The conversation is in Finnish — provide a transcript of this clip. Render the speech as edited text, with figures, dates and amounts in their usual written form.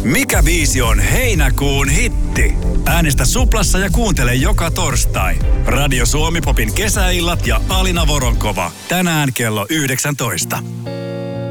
Mikä biisi on heinäkuun hitti? Äänestä Suplassa ja kuuntele joka torstai. Radio Suomi Popin kesäillat ja Alina Voronkova. Tänään kello 19.